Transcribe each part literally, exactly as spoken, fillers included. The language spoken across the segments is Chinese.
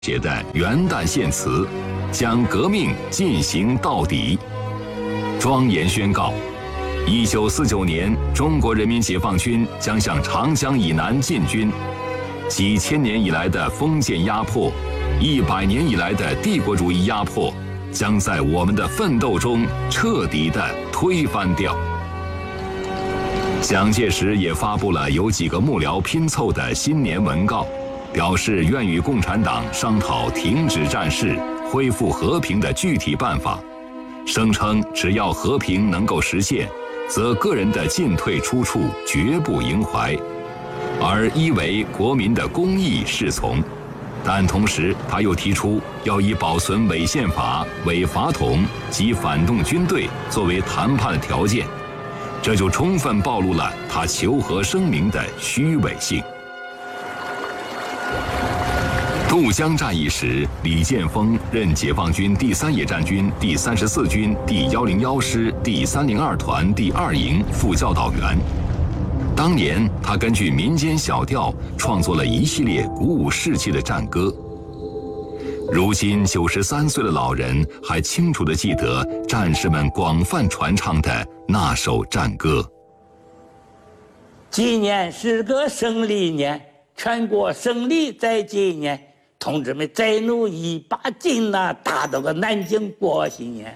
写的元旦献词，将革命进行到底，庄严宣告：一九四九年，中国人民解放军将向长江以南进军。几千年以来的封建压迫，一百年以来的帝国主义压迫，将在我们的奋斗中彻底地推翻掉。蒋介石也发布了由几个幕僚拼凑的新年文告，表示愿与共产党商讨停止战事、恢复和平的具体办法，声称只要和平能够实现，则个人的进退出处绝不萦怀，而依为国民的公义是从。但同时，他又提出要以保存伪宪法、伪法统及反动军队作为谈判的条件，这就充分暴露了他求和声明的虚伪性。渡江战役时，李建峰任解放军第三野战军第三十四军第一零一师第三零二团第二营副教导员。当年，他根据民间小调创作了一系列鼓舞士气的战歌。如今九十三岁的老人还清楚地记得战士们广泛传唱的那首战歌。 今年是个胜利年，全国胜利在今年，同志们再努一把劲呐，打到个南京过新年。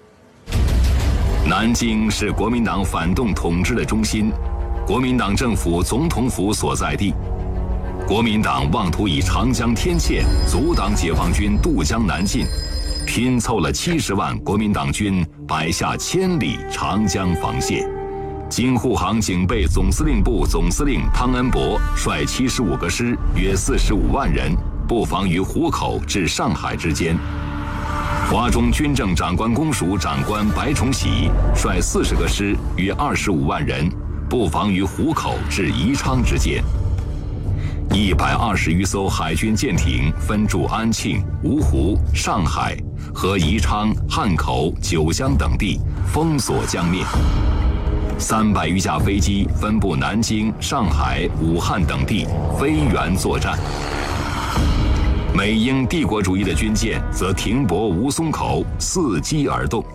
南京是国民党反动统治的中心，国民党政府总统府所在地。国民党妄图以长江天堑阻挡解放军渡江南进，拼凑了七十万国民党军，摆下千里长江防线。京沪杭警备总司令部总司令汤恩伯率七十五个师，约四十五万人，布防于湖口至上海之间。华中军政长官公署长官白崇禧率四十个师，约二十五万人，布防于湖口至宜昌之间。一百二十余艘海军舰艇分驻安庆、芜湖、上海和宜昌、汉口、九江等地，封锁江面。三百余架飞机分布南京、上海、武汉等地，飞援作战。美英帝国主义的军舰则停泊吴淞口，伺机而动。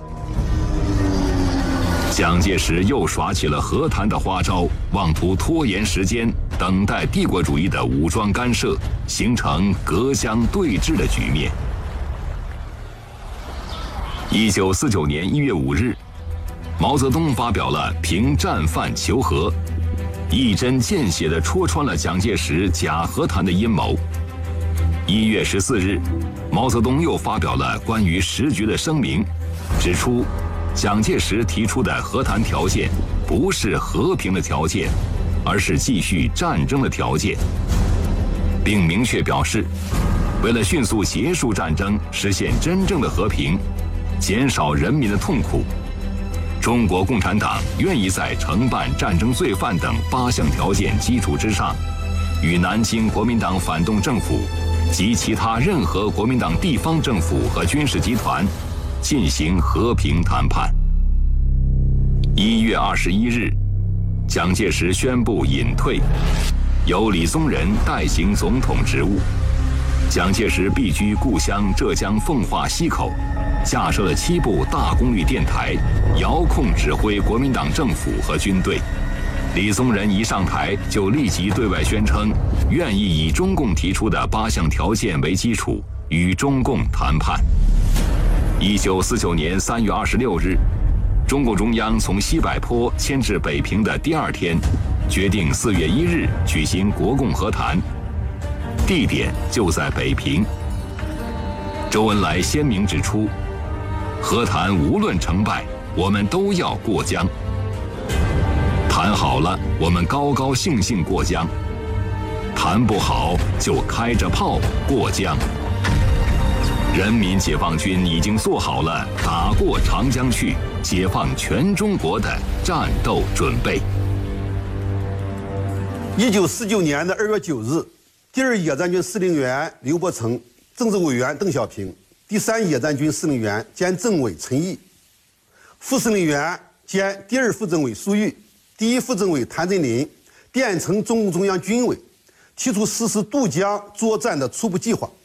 蒋介石又耍起了和谈的花招，妄图拖延时间，等待帝国主义的武装干涉，形成隔江对峙的局面。一九四九年一月五日，毛泽东发表了凭战犯求和，一针见血地戳穿了蒋介石假和谈的阴谋。一月十四日，毛泽东又发表了关于时局的声明，指出蒋介石提出的和谈条件不是和平的条件，而是继续战争的条件，并明确表示，为了迅速结束战争，实现真正的和平，减少人民的痛苦，中国共产党愿意在惩办战争罪犯等八项条件基础之上，与南京国民党反动政府及其他任何国民党地方政府和军事集团进行和平谈判。一月二十一日，蒋介石宣布隐退，由李宗仁代行总统职务。蒋介石避居故乡浙江奉化溪口，架设了七部大功率电台，遥控指挥国民党政府和军队。李宗仁一上台就立即对外宣称，愿意以中共提出的八项条件为基础，与中共谈判。一九四九年三月二十六日，中共中央从西柏坡迁至北平的第二天，决定四月一日举行国共和谈，地点就在北平。周恩来鲜明指出，和谈无论成败，我们都要过江。谈好了，我们高高兴兴过江；谈不好，就开着炮过江。人民解放军已经做好了打过长江去、解放全中国的战斗准备。 一九四九年的二月九日，第二野战军司令员刘伯承、政治委员邓小平、第三野战军司令员兼政委陈毅、副司令员兼第二副政委苏玉、第一副政委谭震林电呈中共中央军委，提出实施渡江作战的初步计划。